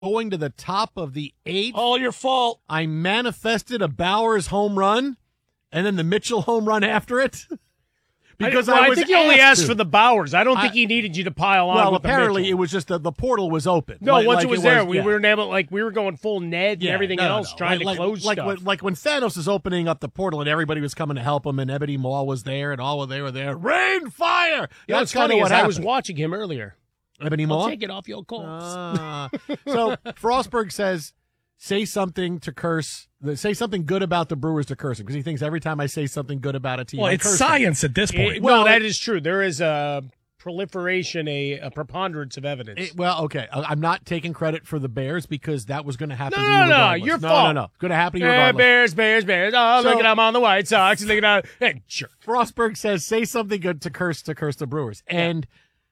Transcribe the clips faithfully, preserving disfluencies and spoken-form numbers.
going to the top of the eighth. All your fault. I manifested a Bowers home run, and then the Mitchell home run after it. Because I, well, I, was I think he only asked to. for the Bowers. I don't think I, he needed you to pile on. Well, with apparently the it was just the, the portal was open. No, like, once like it was it there, was, we yeah. were able, like we were going full Ned yeah, and everything no, no, else, no. trying like, to close like, stuff. Like when, like when Thanos is opening up the portal and everybody was coming to help him, and Ebony Maw was there, and all of they were there. Rain, fire. You know, That's what's funny what is happened. I was watching him earlier. Ebony Maw. I'll take it off your calls. Uh, so Frostberg says, say something to curse. Say something good about the Brewers to curse him, because he thinks every time I say something good about a team, well, I it's curse science them. at this point. It, Well, no, that it- is true. There is a proliferation, a, a preponderance of evidence. It, well, okay, I- I'm not taking credit for the Bears because that was going to happen No, to no, you no, regardless. your no, fault. No, no, no. Going to happen to you Eh, regardless. Bears, Bears, Bears. Oh, So- look at them on the White Sox. Look at that. Hey, jerk. Frostberg says, say something good to curse to curse the Brewers. And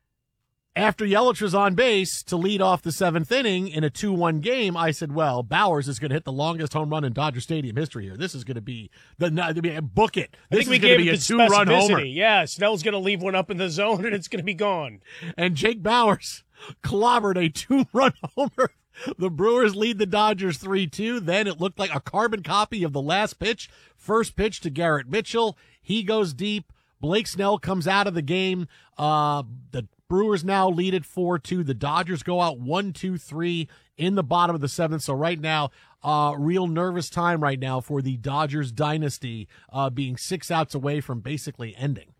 after Yelich was on base to lead off the seventh inning in a two one game, I said, well, Bowers is going to hit the longest home run in Dodger Stadium history here. This is going to be the book it. I This think we is going to gave be it a the two-run homer. specificity. Yeah, Snell's going to leave one up in the zone, and it's going to be gone. And Jake Bowers clobbered a two-run homer. The Brewers lead the Dodgers three two. Then it looked like a carbon copy of the last pitch. First pitch to Garrett Mitchell. He goes deep. Blake Snell comes out of the game. Uh, the Brewers now lead it four two. The Dodgers go out one two three in the bottom of the seventh. So right now, uh, real nervous time right now for the Dodgers dynasty, uh, being six outs away from basically ending.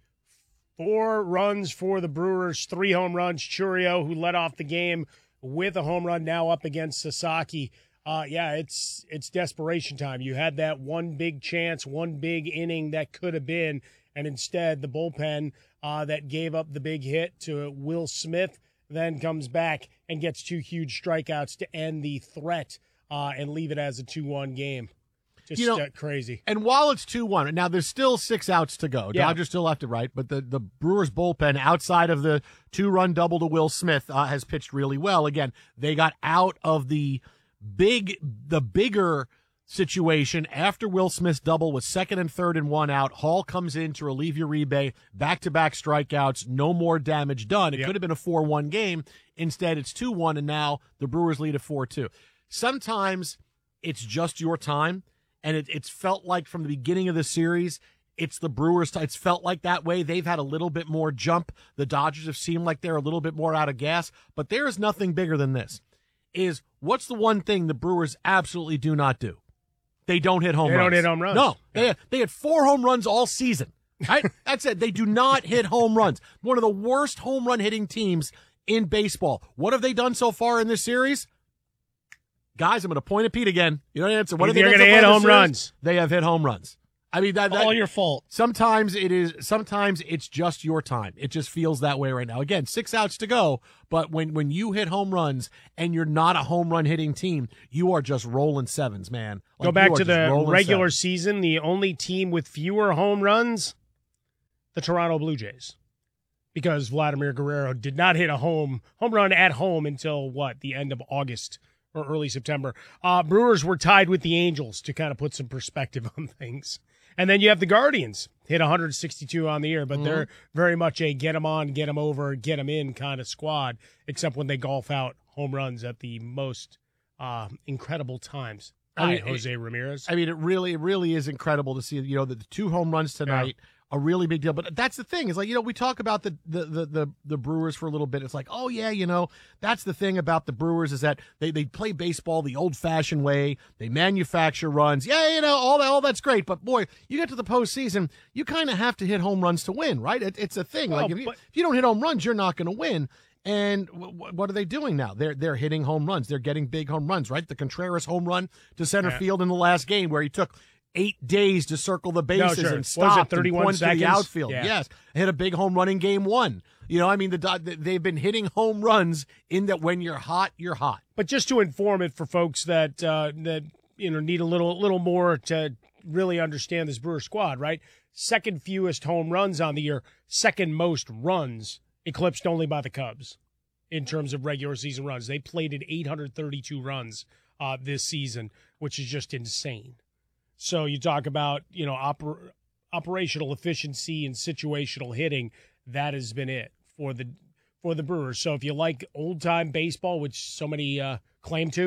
Four runs for the Brewers, three home runs. Churio, who led off the game with a home run, now up against Sasaki. Uh, yeah, it's it's desperation time. You had that one big chance, one big inning that could have been, and instead the bullpen uh, that gave up the big hit to Will Smith then comes back and gets two huge strikeouts to end the threat uh, and leave it as a two one game. Just You know, uh, crazy. And while it's two one, now there's still six outs to go. Yeah. Dodgers still left it right, but the, the Brewers bullpen, outside of the two-run double to Will Smith, uh, has pitched really well. Again, they got out of the big, the bigger situation after Will Smith's double with second and third and one out. Hall comes in to relieve Uribe, back-to-back strikeouts, no more damage done. It Yep. could have been a four one game. Instead, it's two one, and now the Brewers lead at four two. Sometimes it's just your time, and it, it's felt like from the beginning of the series, it's the Brewers. It's felt like that way. They've had a little bit more jump. The Dodgers have seemed like they're a little bit more out of gas, but there is nothing bigger than this. Is what's the one thing the Brewers absolutely do not do? They don't hit home They runs. don't hit home runs. No, they had, they had four home runs all season. Right? That's it. They do not hit home runs. One of the worst home run hitting teams in baseball. What have they done so far in this series? Guys, I'm going to point at Pete again. You don't answer. What have they They're done so gonna far hit in this home series? runs. They have hit home runs. I mean, that, that All your fault. sometimes it is. Sometimes it's just your time. It just feels that way right now. Again, six outs to go, but when when you hit home runs and you're not a home run hitting team, you are just rolling sevens, man. Like, Go back you are to just the rolling regular sevens. season, the only team with fewer home runs, the Toronto Blue Jays. Because Vladimir Guerrero did not hit a home home run at home until, what, the end of August or early September. Uh, Brewers were tied with the Angels to kind of put some perspective on things. And then you have the Guardians, hit one sixty-two on the year, but Mm-hmm. they're very much a get them on, get them over, get them in kind of squad, except when they golf out home runs at the most uh, incredible times. I Hi, mean, Jose Ramirez. I mean, it really, it really is incredible to see. You know, the, the two home runs tonight. A really big deal. But that's the thing is, like, you know, we talk about the, the, the, the, the Brewers for a little bit. It's like, oh, yeah, you know, that's the thing about the Brewers is that they, they play baseball the old-fashioned way. They manufacture runs. Yeah, you know, all that, all that's great. But, boy, you get to the postseason, you kind of have to hit home runs to win, right? It, it's a thing. Well, like, if you, but- if you don't hit home runs, you're not going to win. And w- w- what are they doing now? They're they're hitting home runs. They're getting big home runs, right? The Contreras home run to center Yeah. field in the last game where he took eight days to circle the bases sure. and Was it stopped and thirty-one pointed to seconds? the outfield. Yeah. Yes, hit a big home run in game one. You know, I mean, the Dod- they've been hitting home runs in that when you're hot, you're hot. But just to inform it for folks that uh, that you know need a little little more to really understand this Brewer squad, right? Second fewest home runs on the year, second most runs, eclipsed only by the Cubs in terms of regular season runs. They plated eight hundred thirty-two runs uh, this season, which is just insane. So you talk about you know oper- operational efficiency and situational hitting. That has been it for the for the Brewers. So if you like old time baseball, which so many uh, claim to,